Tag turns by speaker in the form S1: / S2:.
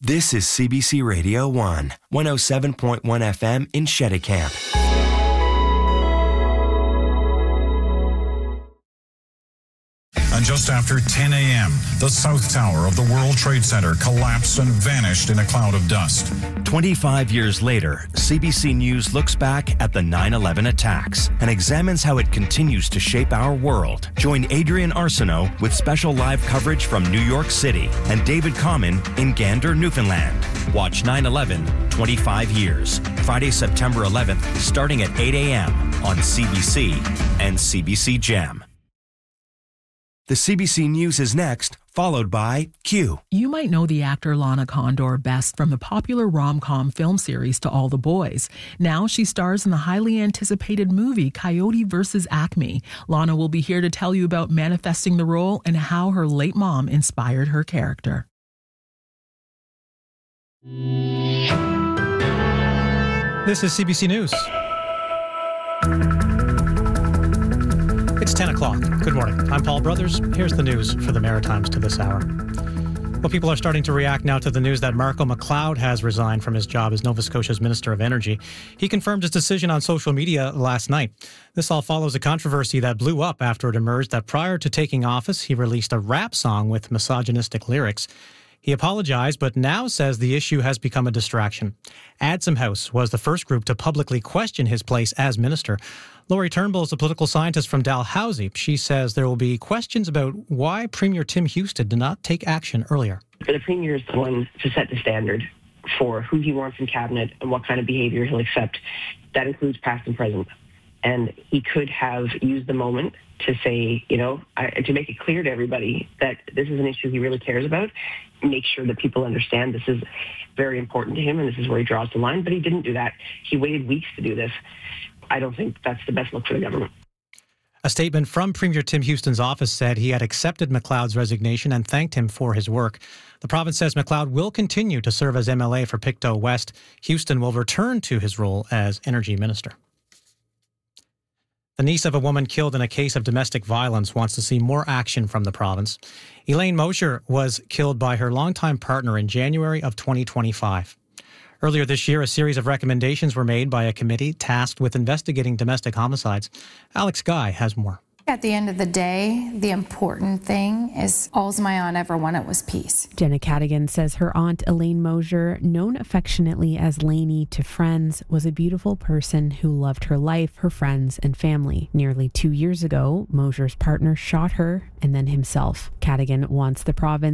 S1: This is CBC Radio 1, 107.1 FM in Cheticamp.
S2: And just after 10 a.m., the South Tower of the World Trade Center collapsed and vanished in a cloud of dust.
S1: 25 years later, CBC News looks back at the 9/11 attacks and examines how it continues to shape our world. Join Adrian Arsenault with special live coverage from New York City and David Common in Gander, Newfoundland. Watch 9/11, 25 years, Friday, September 11th, starting at 8 a.m. on CBC and CBC Gem. The CBC News is next, followed by Q.
S3: You might know the actor Lana Condor best from the popular rom-com film series To All the Boys. Now she stars in the highly anticipated movie Coyote vs. Acme. Lana will be here to tell you about manifesting the role and how her late mom inspired her character.
S4: This is CBC News. It's 10 o'clock. Good morning. I'm Paul Brothers. Here's the news for the Maritimes to this hour. Well, people are starting to react now to the news that Marco McLeod has resigned from his job as Nova Scotia's Minister of Energy. He confirmed his decision on social media last night. This all follows a controversy that blew up after it emerged that prior to taking office, he released a rap song with misogynistic lyrics. He apologized, but now says the issue has become a distraction. Adsum House was the first group to publicly question his place as minister. Laurie Turnbull is a political scientist from Dalhousie. She says there will be questions about why Premier Tim Houston did not take action earlier.
S5: The Premier is the one to set the standard for who he wants in cabinet and what kind of behavior he'll accept. That includes past and present. And he could have used the moment to say, to make it clear to everybody that this is an issue he really cares about, make sure that people understand this is very important to him and this is where he draws the line. But he didn't do that. He waited weeks to do this. I don't think that's the best look for the government.
S4: A statement from Premier Tim Houston's office said he had accepted McLeod's resignation and thanked him for his work. The province says McLeod will continue to serve as MLA for Pictou West. Houston will return to his role as Energy Minister. The niece of a woman killed in a case of domestic violence wants to see more action from the province. Elaine Mosher was killed by her longtime partner in January of 2025. Earlier this year, a series of recommendations were made by a committee tasked with investigating domestic homicides. Alex Guy has more.
S6: At the end of the day, the important thing is all's my aunt ever wanted was peace.
S7: Jenna Cadigan says her aunt Elaine Mosher, known affectionately as Lainey to friends, was a beautiful person who loved her life, her friends, and family. Nearly 2 years ago, Mosher's partner shot her and then himself. Cadigan wants the province